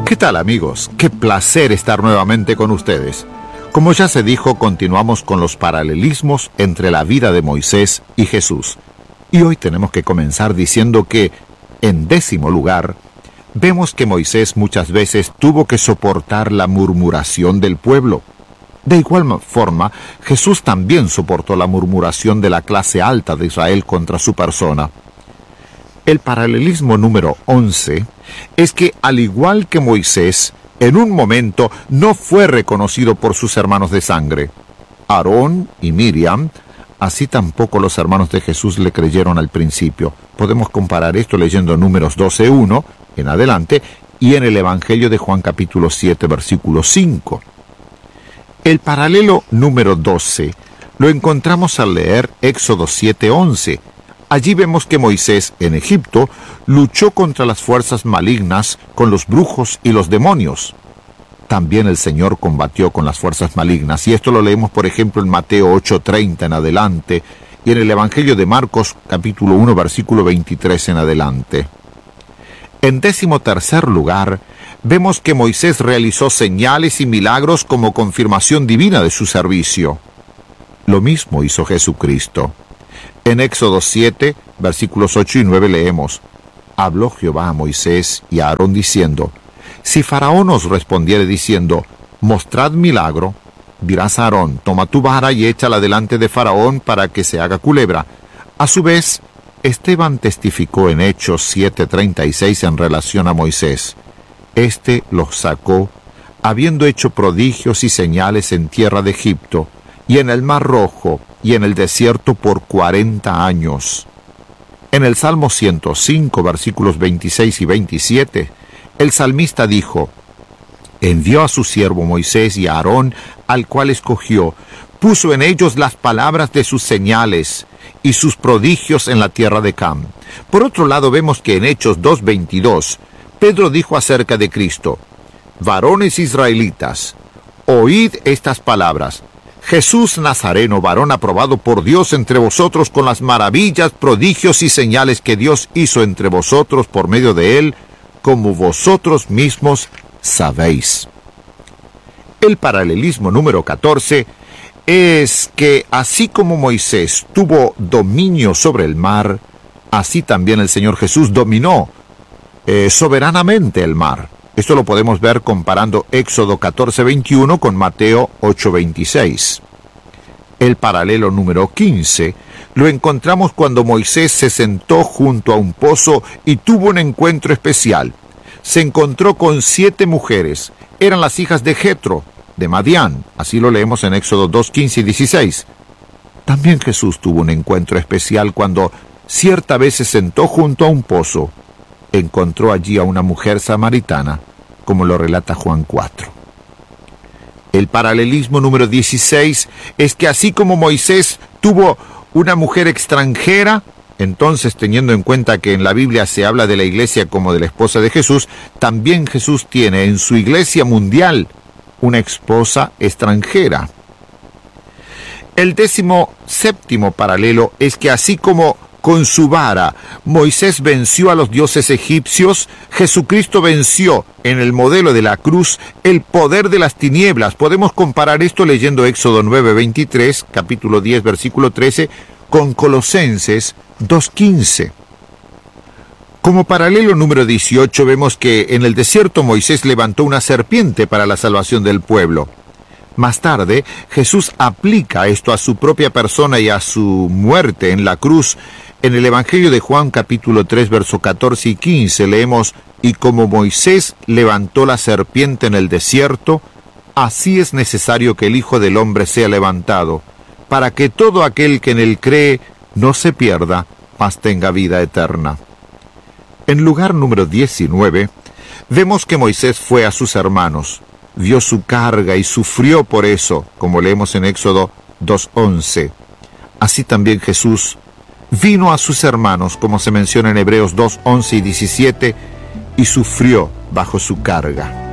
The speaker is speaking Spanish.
¿Qué tal, amigos? Qué placer estar nuevamente con ustedes. Como ya se dijo, continuamos con los paralelismos entre la vida de Moisés y Jesús. Y hoy tenemos que comenzar diciendo que, en 10º lugar, vemos que Moisés muchas veces tuvo que soportar la murmuración del pueblo. De igual forma, Jesús también soportó la murmuración de la clase alta de Israel contra su persona. El paralelismo número 11 es que, al igual que Moisés, en un momento no fue reconocido por sus hermanos de sangre. Aarón y Miriam, así tampoco los hermanos de Jesús le creyeron al principio. Podemos comparar esto leyendo Números 12:1 en adelante y en el Evangelio de Juan capítulo 7, versículo 5. El paralelo número 12 lo encontramos al leer Éxodo 7:11. Allí vemos que Moisés, en Egipto, luchó contra las fuerzas malignas, con los brujos y los demonios. También el Señor combatió con las fuerzas malignas, y esto lo leemos, por ejemplo, en Mateo 8:30 en adelante, y en el Evangelio de Marcos, capítulo 1, versículo 23 en adelante. En 13º lugar, vemos que Moisés realizó señales y milagros como confirmación divina de su servicio. Lo mismo hizo Jesucristo. En Éxodo 7, versículos 8 y 9 leemos: Habló Jehová a Moisés y a Aarón diciendo: Si Faraón os respondiere diciendo: Mostrad milagro, dirás a Aarón: Toma tu vara y échala delante de Faraón para que se haga culebra. A su vez, Esteban testificó en Hechos 7:36 en relación a Moisés. Este los sacó, habiendo hecho prodigios y señales en tierra de Egipto, y en el Mar Rojo, y en el desierto por 40 años. En el Salmo 105, versículos 26 y 27, el salmista dijo: Envió a su siervo Moisés y a Aarón, al cual escogió, puso en ellos las palabras de sus señales y sus prodigios en la tierra de Cam. Por otro lado, vemos que en Hechos 2:22, Pedro dijo acerca de Cristo: Varones israelitas, oíd estas palabras. Jesús Nazareno, varón aprobado por Dios entre vosotros con las maravillas, prodigios y señales que Dios hizo entre vosotros por medio de él, como vosotros mismos sabéis. El paralelismo número 14 es que, así como Moisés tuvo dominio sobre el mar, así también el Señor Jesús dominó soberanamente el mar. Esto lo podemos ver comparando Éxodo 14:21 con Mateo 8:26. El paralelo número 15 lo encontramos cuando Moisés se sentó junto a un pozo y tuvo un encuentro especial. Se encontró con 7 mujeres. Eran las hijas de Jetro, de Madián. Así lo leemos en Éxodo 2:15 y 16. También Jesús tuvo un encuentro especial cuando cierta vez se sentó junto a un pozo. Encontró allí a una mujer samaritana, como lo relata Juan 4. El paralelismo número 16 es que, así como Moisés tuvo una mujer extranjera, entonces, teniendo en cuenta que en la Biblia se habla de la iglesia como de la esposa de Jesús, también Jesús tiene en su iglesia mundial una esposa extranjera. El 17º paralelo es que, así como con su vara Moisés venció a los dioses egipcios, Jesucristo venció en el modelo de la cruz el poder de las tinieblas. Podemos comparar esto leyendo Éxodo 9:23, capítulo 10, versículo 13, con Colosenses 2:15. Como paralelo número 18 vemos que en el desierto Moisés levantó una serpiente para la salvación del pueblo. Más tarde, Jesús aplica esto a su propia persona y a su muerte en la cruz. En el Evangelio de Juan capítulo 3, versos 14 y 15 leemos: Y como Moisés levantó la serpiente en el desierto, así es necesario que el Hijo del Hombre sea levantado, para que todo aquel que en él cree no se pierda, mas tenga vida eterna. En lugar número 19, vemos que Moisés fue a sus hermanos, vio su carga y sufrió por eso, como leemos en Éxodo 2:11. Así también Jesús vino a sus hermanos, como se menciona en Hebreos 2:11 y 17, y sufrió bajo su carga.